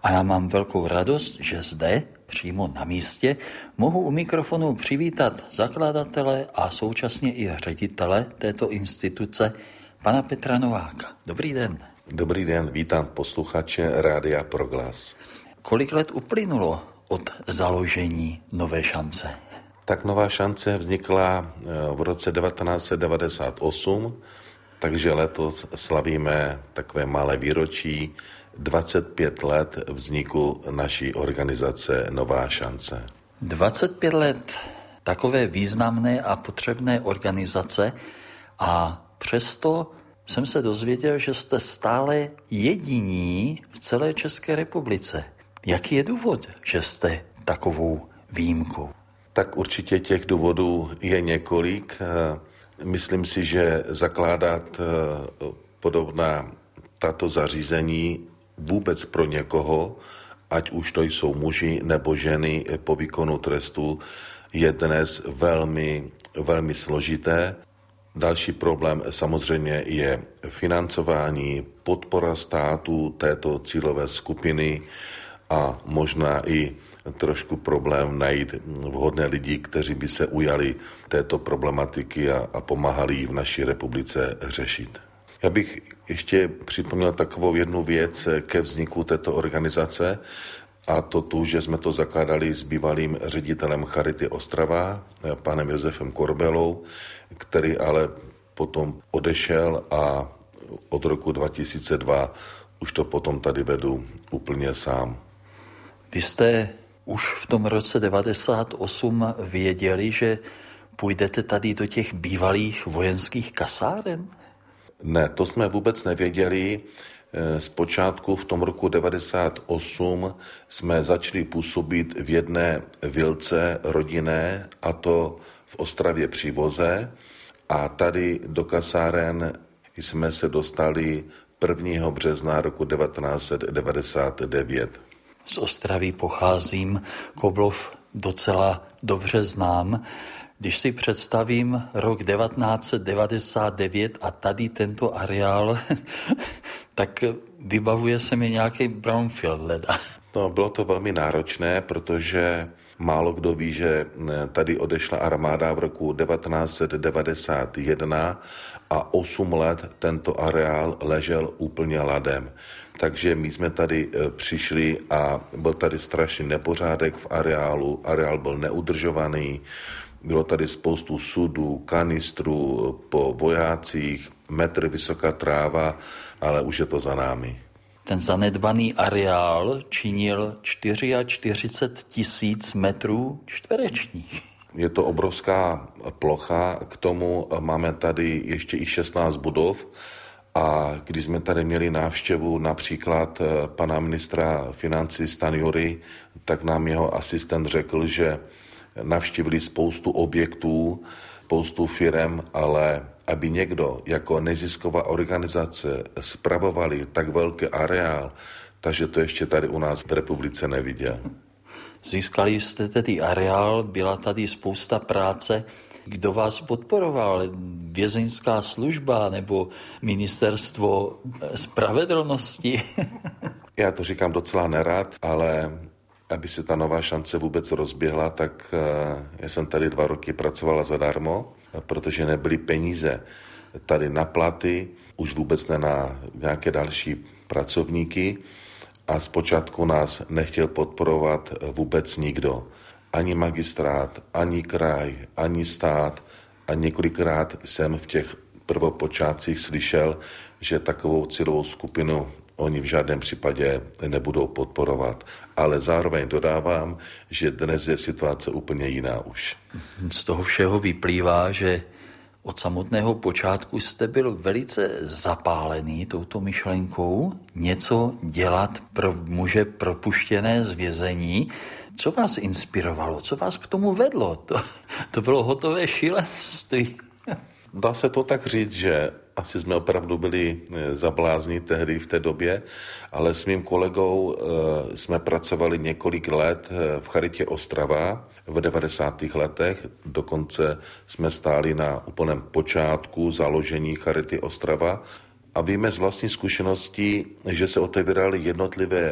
A já mám velkou radost, že zde, přímo na místě, mohu u mikrofonu přivítat zakladatele a současně i ředitele této instituce, pana Petra Nováka. Dobrý den. Dobrý den, vítám posluchače Rádia Proglas. Kolik let uplynulo od založení Nové šance? Tak Nová šance vznikla v roce 1998, takže letos slavíme takové malé výročí 25 let vzniku naší organizace Nová šance. 25 let takové významné a potřebné organizace a přesto jsem se dozvěděl, že jste stále jediní v celé České republice. Jaký je důvod, že jste takovou výjimkou? Tak určitě těch důvodů je několik. Myslím si, že zakládat podobná tato zařízení vůbec pro někoho, ať už to jsou muži nebo ženy po výkonu trestu, je dnes velmi složité. Další problém samozřejmě je financování, podpora státu této cílové skupiny a možná i trošku problém najít vhodné lidi, kteří by se ujali této problematiky a pomáhali ji v naší republice řešit. Já bych ještě připomněl takovou jednu věc ke vzniku této organizace, a to tu, že jsme to zakládali s bývalým ředitelem Charity Ostrava, panem Josefem Korbelou, který ale potom odešel a od roku 2002 už to potom tady vedu úplně sám. Vy jste už v tom roce 98 věděli, že půjdete tady do těch bývalých vojenských kasáren? Ne, to jsme vůbec nevěděli. Zpočátku v tom roku 98 jsme začali působit v jedné vilce rodinné, a to v Ostravě při Voze. A tady do kasáren jsme se dostali 1. března roku 1999. Z Ostravy pocházím, Koblov docela dobře znám. Když si představím rok 1999 a tady tento areál, tak vybavuje se mi nějaký brownfield leda. No, bylo to velmi náročné, protože málo kdo ví, že tady odešla armáda v roku 1991 a 8 let tento areál ležel úplně ladem. Takže my jsme tady přišli a byl tady strašný nepořádek v areálu, areál byl neudržovaný, bylo tady spoustu sudů, kanistrů po vojácích, metr vysoká tráva, ale už je to za námi. Ten zanedbaný areál činil 44 000 metrů čtverečních. Je to obrovská plocha, k tomu máme tady ještě i 16 budov a když jsme tady měli návštěvu například pana ministra financí Stanjury, tak nám jeho asistent řekl, že navštívili spoustu objektů, spoustu firem, ale aby někdo jako nezisková organizace spravovali tak velký areál, takže to ještě tady u nás v republice neviděl. Získali jste tedy areál, byla tady spousta práce. Kdo vás podporoval? Vězeňská služba nebo ministerstvo spravedlnosti? Já to říkám docela nerad, ale aby se ta Nová šance vůbec rozběhla, tak já jsem tady 2 roky pracovala zadarmo, protože nebyly peníze tady na platy, už vůbec ne na nějaké další pracovníky a zpočátku nás nechtěl podporovat vůbec nikdo. Ani magistrát, ani kraj, ani stát a několikrát jsem v těch prvopočátcích slyšel, že takovou cílovou skupinu oni v žádném případě nebudou podporovat. Ale zároveň dodávám, že dnes je situace úplně jiná už. Z toho všeho vyplývá, že od samotného počátku jste byl velice zapálený touto myšlenkou něco dělat pro muže propuštěné z vězení. Co vás inspirovalo? Co vás k tomu vedlo? To bylo hotové šílenství. Dá se to tak říct, že asi jsme opravdu byli zablázni tehdy v té době, ale s mým kolegou jsme pracovali několik let v Charitě Ostrava v 90. letech. Dokonce jsme stáli na úplném počátku založení Charity Ostrava a víme z vlastní zkušeností, že se otevíraly jednotlivé